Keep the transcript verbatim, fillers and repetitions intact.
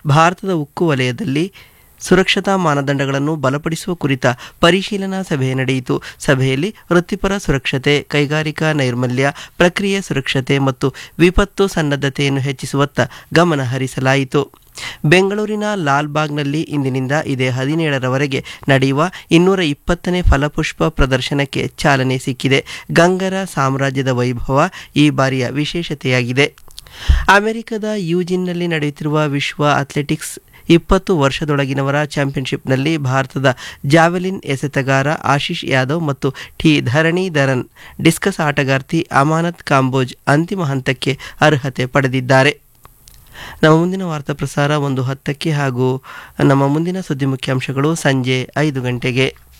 ಭಾರತದ ಉಕ್ಕು ವಲಯದಲ್ಲಿ ಸುರಕ್ಷತಾ ಮಾನದಂಡಗಳನ್ನು ಬಲಪಡಿಸುವ ಕುರಿತ ಪರಿಶೀಲನಾ ಸಭೆ ನಡೆಯಿತು. ಸಭೆಯಲ್ಲಿ ವೃತ್ತಿಪರ ಸುರಕ್ಷತೆ, ಕೈಗಾರಿಕಾ ನೈರ್ಮಲ್ಯ, ಪ್ರಕ್ರಿಯೆ ಸುರಕ್ಷತೆ ಮತ್ತು ವಿಪತ್ತು ಸನ್ನದ್ಧತೆಯನ್ನು ಹೆಚ್ಚಿಸುವತ್ತ ಗಮನ ಹರಿಸಲಾಯಿತು. ಬೆಂಗಳೂರಿನ ಲಾಲ್ಬಾಗ್ನಲ್ಲಿ ಇಂದಿನಿಂದ ಇದೇ ಹದಿನೇಳರವರೆಗೆ ನಡೆಯುವ ಇನ್ನೂರ ಇಪ್ಪತ್ತನೇ ಫಲಪುಷ್ಪ ಪ್ರದರ್ಶನಕ್ಕೆ ಚಾಲನೆ ಸಿಕ್ಕಿದೆ. ಗಂಗರ ಸಾಮ್ರಾಜ್ಯದ ವೈಭವ ಈ ಬಾರಿಯ ವಿಶೇಷತೆಯಾಗಿದೆ. ಅಮೆರಿಕದ ಯೂಜಿನ್ನಲ್ಲಿ ನಡೆಯುತ್ತಿರುವ ವಿಶ್ವ ಅಥ್ಲೆಟಿಕ್ಸ್ ಇಪ್ಪತ್ತು ವರ್ಷದೊಳಗಿನವರ ಚಾಂಪಿಯನ್ಶಿಪ್ನಲ್ಲಿ ಭಾರತದ ಜಾವೆಲಿನ್ ಎಸೆತಗಾರ ಆಶೀಶ್ ಯಾದವ್ ಮತ್ತು ಟಿ ಧರಣೀಧರನ್ ಡಿಸ್ಕಸ್ ಆಟಗಾರ್ತಿ ಅಮಾನತ್ ಕಾಂಬೋಜ್ ಅಂತಿಮ ಹಂತಕ್ಕೆ ಅರ್ಹತೆ ಪಡೆದಿದ್ದಾರೆ. ನಮ್ಮ ಮುಂದಿನ ವಾರ್ತಾ ಪ್ರಸಾರ ಒಂದು ಹತ್ತಕ್ಕೆ ಹಾಗೂ ನಮ್ಮ ಮುಂದಿನ ಸುದ್ದಿ ಮುಖ್ಯಾಂಶಗಳು ಸಂಜೆ ಐದು ಗಂಟೆಗೆ.